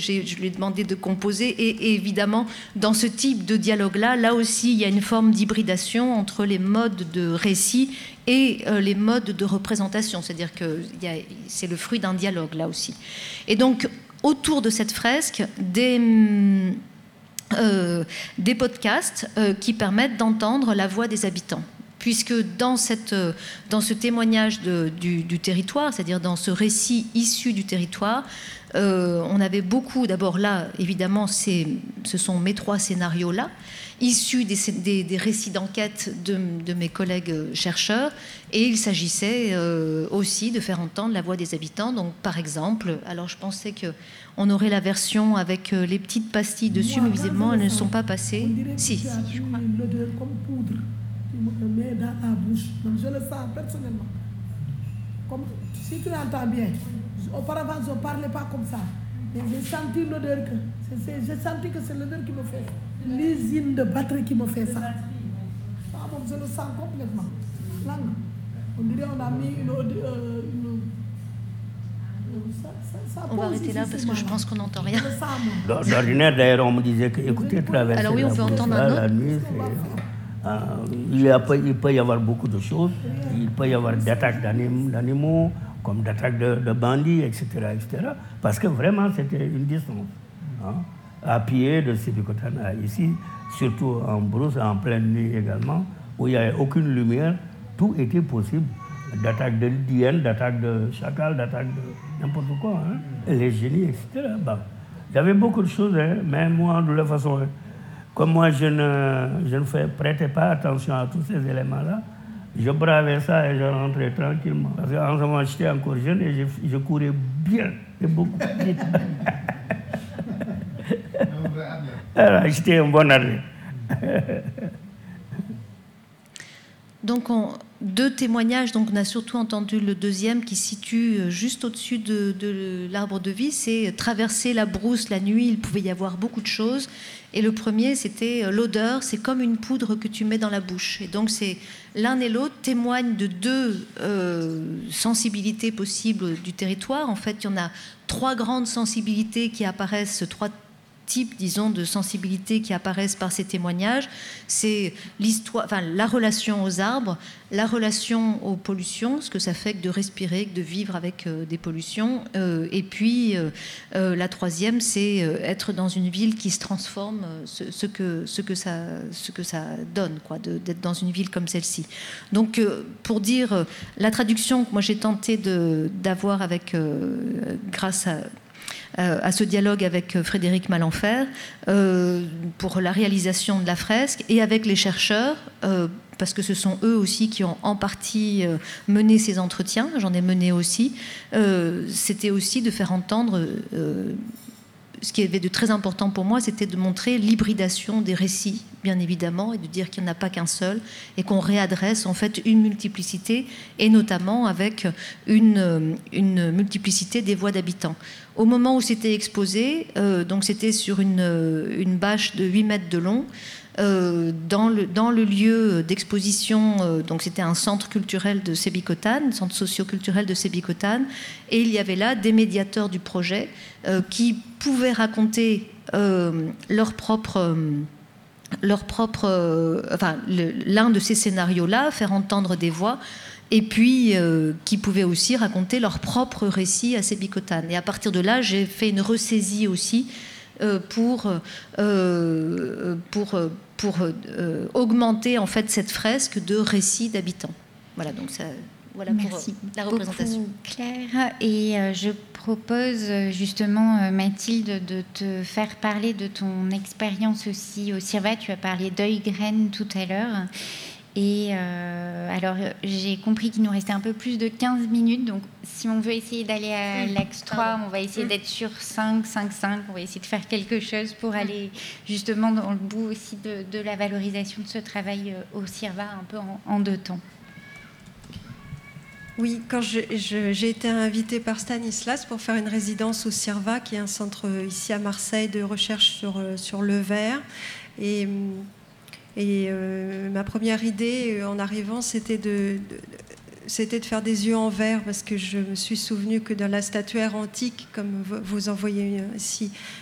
Je lui ai demandé de composer et évidemment, dans ce type de dialogue-là, là aussi, il y a une forme d'hybridation entre les modes de récit et les modes de représentation. C'est-à-dire que c'est le fruit d'un dialogue, là aussi. Et donc, autour de cette fresque, des podcasts qui permettent d'entendre la voix des habitants. Puisque dans ce témoignage du territoire, c'est-à-dire dans ce récit issu du territoire, on avait beaucoup, d'abord là, évidemment, ce sont mes 3 scénarios-là, issus des récits d'enquête de mes collègues chercheurs, et il s'agissait aussi de faire entendre la voix des habitants. Donc, par exemple, alors je pensais qu'on aurait la version avec les petites pastilles dessus, mais visiblement, elles ne sont pas passées. Si, je crois. Mais dans la bouche, donc je le sens personnellement. Comme, si tu l'entends bien, auparavant je ne parlais pas comme ça, mais j'ai senti l'odeur j'ai senti que c'est l'odeur qui me fait, l'usine de batterie qui me fait ça. Ah bon, je le sens complètement. Là, on dirait qu'on a mis on va arrêter là parce que je pense qu'on n'entend rien. D'ordinaire, d'ailleurs, on me disait que écoutez, traverser. Alors oui, on veut entendre un autre. La nuit, il peut y avoir beaucoup de choses. Il peut y avoir d'attaques d'animaux, comme d'attaques de bandits, etc., etc. Parce que vraiment, c'était une distance. À pied de Sébikotane à ici, surtout en brousse, en pleine nuit également, où il n'y avait aucune lumière, tout était possible. D'attaques de hyènes, d'attaques de chacals, d'attaques de n'importe quoi. Les génies, etc. Bon. Il y avait beaucoup de choses, mais moi, de la façon... Comme moi, je ne prêtais pas attention à tous ces éléments-là, je bravais ça et je rentrais tranquillement. Parce qu'en ce moment, j'étais encore jeune et je courais bien et beaucoup vite. Alors, j'étais un bon athlète. Donc, 2 témoignages. Donc, on a surtout entendu le deuxième qui situe juste au-dessus de l'arbre de vie. C'est traverser la brousse la nuit. Il pouvait y avoir beaucoup de choses. Et le premier, c'était l'odeur. C'est comme une poudre que tu mets dans la bouche. Et donc, c'est l'un et l'autre témoignent de 2 sensibilités possibles du territoire. En fait, il y en a 3 grandes sensibilités qui apparaissent, 3 types, disons, de sensibilités qui apparaissent par ces témoignages. C'est l'histoire, enfin, la relation aux arbres, la relation aux pollutions, ce que ça fait que de respirer, que de vivre avec des pollutions. Et puis, la troisième, c'est être dans une ville qui se transforme, ce que ça donne, quoi, d'être dans une ville comme celle-ci. Donc, pour dire, la traduction que moi j'ai tenté d'avoir avec, grâce à ce dialogue avec Frédéric Malenfer pour la réalisation de la fresque et avec les chercheurs, parce que ce sont eux aussi qui ont en partie mené ces entretiens, j'en ai mené aussi, c'était aussi de faire entendre... ce qui avait de très important pour moi, c'était de montrer l'hybridation des récits, bien évidemment, et de dire qu'il n'y en a pas qu'un seul, et qu'on réadresse en fait une multiplicité, et notamment avec une multiplicité des voix d'habitants. Au moment où c'était exposé, donc c'était sur une bâche de 8 mètres de long, dans le lieu d'exposition, donc c'était un centre culturel de Sébikotane, centre socio-culturel de Sébikotane, et il y avait là des médiateurs du projet qui pouvaient raconter leur propre l'un de ces scénarios-là, faire entendre des voix, et puis qui pouvaient aussi raconter leur propre récit à Sébikotane. Et à partir de là, j'ai fait une ressaisie aussi pour augmenter en fait cette fresque de récits d'habitants. Voilà, donc ça, voilà. Merci pour la représentation. Claire, et je propose justement, Mathilde, de te faire parler de ton expérience aussi au CIRVA. Tu as parlé d'œil-graine tout à l'heure. Et alors, j'ai compris qu'il nous restait un peu plus de 15 minutes. Donc, si on veut essayer d'aller à l'axe 3, on va essayer d'être sur 5. On va essayer de faire quelque chose pour aller justement dans le bout aussi de la valorisation de ce travail au CIRVA, un peu en 2 temps. Oui, quand j'ai été invitée par Stanislas pour faire une résidence au CIRVA, qui est un centre ici à Marseille de recherche sur le verre. Et ma première idée en arrivant, c'était c'était de faire des yeux en verre, parce que je me suis souvenu que dans la statuaire antique, comme vous en voyez ici,